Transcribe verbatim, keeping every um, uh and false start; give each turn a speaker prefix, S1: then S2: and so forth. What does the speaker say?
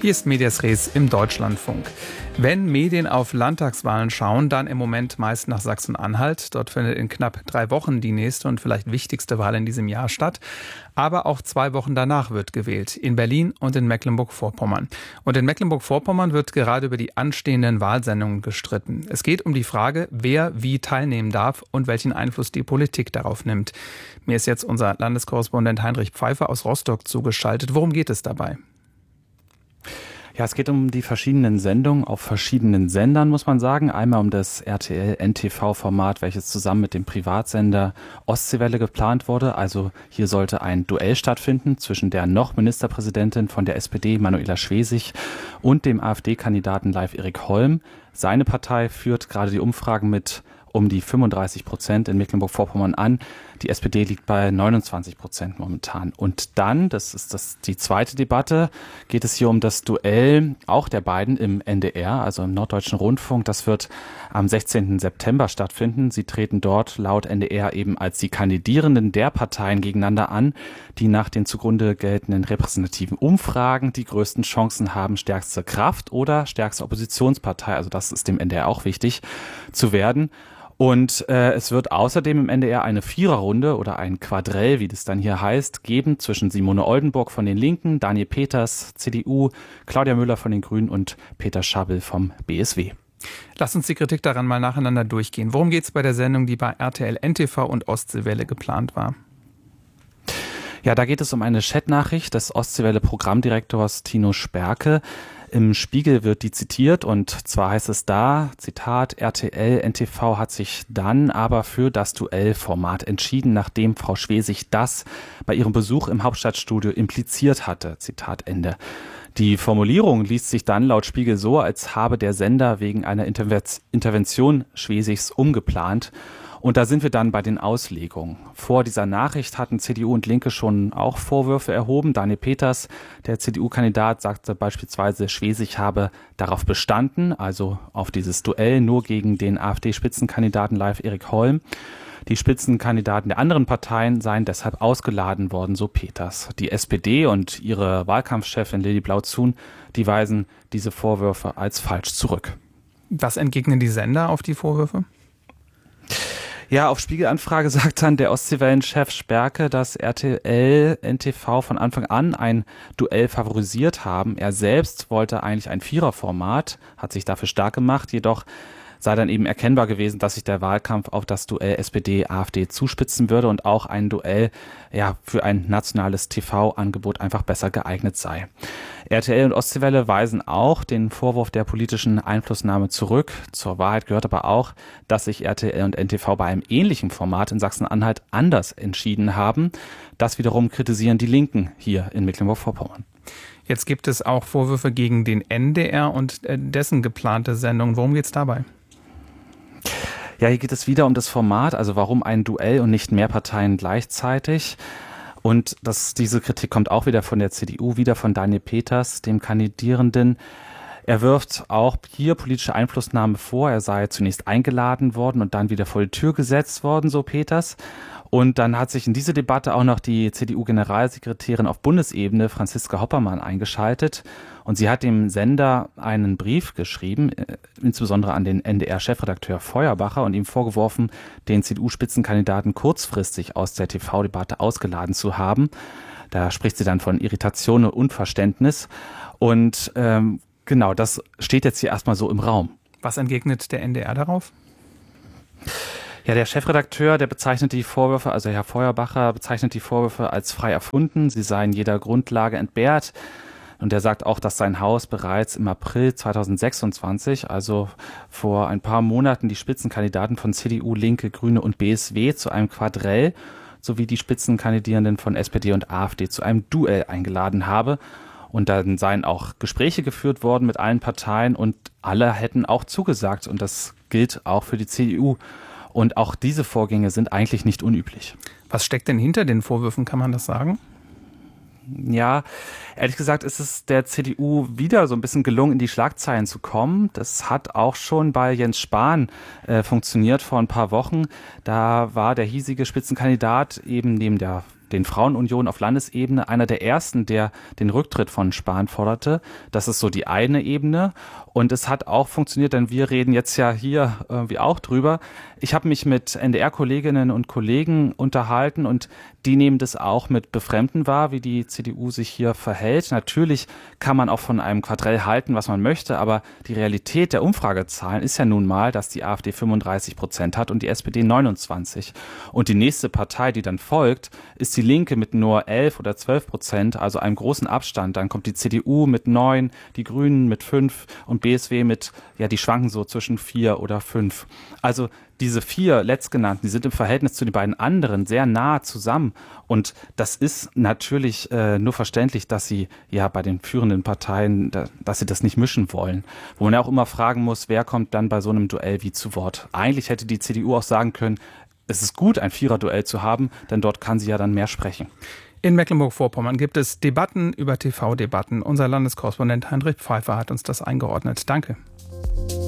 S1: Hier ist Medias Res im Deutschlandfunk. Wenn Medien auf Landtagswahlen schauen, dann im Moment meist nach Sachsen-Anhalt. Dort findet in knapp drei Wochen die nächste und vielleicht wichtigste Wahl in diesem Jahr statt. Aber auch zwei Wochen danach wird gewählt, in Berlin und in Mecklenburg-Vorpommern. Und in Mecklenburg-Vorpommern wird gerade über die anstehenden Wahlsendungen gestritten. Es geht um die Frage, wer wie teilnehmen darf und welchen Einfluss die Politik darauf nimmt. Mir ist jetzt unser Landeskorrespondent Heinrich Pfeiffer aus Rostock zugeschaltet. Worum geht es dabei?
S2: Ja, es geht um die verschiedenen Sendungen auf verschiedenen Sendern, muss man sagen. Einmal um das R T L-N T V-Format, welches zusammen mit dem Privatsender Ostseewelle geplant wurde. Also hier sollte ein Duell stattfinden zwischen der noch Ministerpräsidentin von der S P D, Manuela Schwesig, und dem AfD-Kandidaten Live-Erik Holm. Seine Partei führt gerade die Umfragen mit um die fünfunddreißig Prozent in Mecklenburg-Vorpommern an. Die S P D liegt bei neunundzwanzig Prozent momentan. Und dann, das ist das, die zweite Debatte, geht es hier um das Duell auch der beiden im N D R, also im Norddeutschen Rundfunk. Das wird am sechzehnten September stattfinden. Sie treten dort laut N D R eben als die Kandidierenden der Parteien gegeneinander an, die nach den zugrunde geltenden repräsentativen Umfragen die größten Chancen haben, stärkste Kraft oder stärkste Oppositionspartei, also das ist dem N D R auch wichtig, zu werden. Und äh, es wird außerdem im N D R eine Viererrunde oder ein Quadrell, wie das dann hier heißt, geben zwischen Simone Oldenburg von den Linken, Daniel Peters, C D U, Claudia Müller von den Grünen und Peter Schabel vom B S W.
S1: Lass uns die Kritik daran mal nacheinander durchgehen. Worum geht es bei der Sendung, die bei R T L-N T V und Ostseewelle geplant war?
S2: Ja, da geht es um eine Chatnachricht des Ostseewelle-Programmdirektors Tino Sperke. Im Spiegel wird die zitiert und zwar heißt es da, Zitat, R T L-N T V hat sich dann aber für das Duellformat entschieden, nachdem Frau Schwesig das bei ihrem Besuch im Hauptstadtstudio impliziert hatte. Zitat Ende. Die Formulierung liest sich dann laut Spiegel so, als habe der Sender wegen einer Intervention Schwesigs umgeplant. Und da sind wir dann bei den Auslegungen. Vor dieser Nachricht hatten C D U und Linke schon auch Vorwürfe erhoben. Daniel Peters, der C D U-Kandidat, sagte beispielsweise, Schwesig habe darauf bestanden, also auf dieses Duell nur gegen den AfD-Spitzenkandidaten Live-Erik Holm. Die Spitzenkandidaten der anderen Parteien seien deshalb ausgeladen worden, so Peters. Die S P D und ihre Wahlkampfchefin Lili Blauzun, die weisen diese Vorwürfe als falsch zurück.
S1: Was entgegnen die Sender auf die Vorwürfe?
S2: Ja, auf Spiegelanfrage sagt dann der Ostseewellen-Chef Sperke, dass R T L-N T V von Anfang an ein Duell favorisiert haben. Er selbst wollte eigentlich ein Viererformat, hat sich dafür stark gemacht, jedoch sei dann eben erkennbar gewesen, dass sich der Wahlkampf auf das Duell S P D A f D zuspitzen würde und auch ein Duell ja für ein nationales T V-Angebot einfach besser geeignet sei. R T L und Ostseewelle weisen auch den Vorwurf der politischen Einflussnahme zurück. Zur Wahrheit gehört aber auch, dass sich R T L und N T V bei einem ähnlichen Format in Sachsen-Anhalt anders entschieden haben. Das wiederum kritisieren die Linken hier in Mecklenburg-Vorpommern.
S1: Jetzt gibt es auch Vorwürfe gegen den N D R und dessen geplante Sendung. Worum geht es dabei?
S2: Ja, hier geht es wieder um das Format, also warum ein Duell und nicht mehr Parteien gleichzeitig. Und das, diese Kritik kommt auch wieder von der C D U, wieder von Daniel Peters, dem Kandidierenden. Er wirft auch hier politische Einflussnahme vor. Er sei zunächst eingeladen worden und dann wieder vor die Tür gesetzt worden, so Peters. Und dann hat sich in diese Debatte auch noch die C D U-Generalsekretärin auf Bundesebene, Franziska Hoppermann, eingeschaltet. Und sie hat dem Sender einen Brief geschrieben, insbesondere an den N D R-Chefredakteur Feuerbacher, und ihm vorgeworfen, den C D U-Spitzenkandidaten kurzfristig aus der T V-Debatte ausgeladen zu haben. Da spricht sie dann von Irritation und Unverständnis. Und ähm, genau, das steht jetzt hier erstmal so im Raum.
S1: Was entgegnet der N D R darauf?
S2: Ja, der Chefredakteur, der bezeichnet die Vorwürfe, also Herr Feuerbacher bezeichnet die Vorwürfe als frei erfunden. Sie seien jeder Grundlage entbehrt. Und er sagt auch, dass sein Haus bereits im April zweitausendsechsundzwanzig, also vor ein paar Monaten, die Spitzenkandidaten von C D U, Linke, Grüne und B S W zu einem Quadrell sowie die Spitzenkandidierenden von S P D und A f D zu einem Duell eingeladen habe. Und dann seien auch Gespräche geführt worden mit allen Parteien und alle hätten auch zugesagt. Und das gilt auch für die C D U. Und auch diese Vorgänge sind eigentlich nicht unüblich.
S1: Was steckt denn hinter den Vorwürfen, kann man das sagen?
S2: Ja, ehrlich gesagt ist es der C D U wieder so ein bisschen gelungen, in die Schlagzeilen zu kommen. Das hat auch schon bei Jens Spahn äh, funktioniert vor ein paar Wochen. Da war der hiesige Spitzenkandidat eben neben der den Frauenunionen auf Landesebene, einer der ersten, der den Rücktritt von Spahn forderte. Das ist so die eine Ebene. Und es hat auch funktioniert, denn wir reden jetzt ja hier irgendwie auch drüber. Ich habe mich mit N D R-Kolleginnen und Kollegen unterhalten und die nehmen das auch mit Befremden wahr, wie die C D U sich hier verhält. Natürlich kann man auch von einem Quadrell halten, was man möchte, aber die Realität der Umfragezahlen ist ja nun mal, dass die AfD fünfunddreißig Prozent hat und die S P D neunundzwanzig. Und die nächste Partei, die dann folgt, ist die Linke mit nur elf oder zwölf Prozent, also einem großen Abstand. Dann kommt die C D U mit neun, die Grünen mit fünf und B S W mit, ja, die schwanken so zwischen vier oder fünf. Also diese vier Letztgenannten, die sind im Verhältnis zu den beiden anderen sehr nah zusammen. Und das ist natürlich äh, nur verständlich, dass sie ja bei den führenden Parteien, da, dass sie das nicht mischen wollen. Wo man ja auch immer fragen muss, wer kommt dann bei so einem Duell wie zu Wort. Eigentlich hätte die C D U auch sagen können, es ist gut, ein Viererduell zu haben, denn dort kann sie ja dann mehr sprechen.
S1: In Mecklenburg-Vorpommern gibt es Debatten über T V-Debatten. Unser Landeskorrespondent Heinrich Pfeiffer hat uns das eingeordnet. Danke.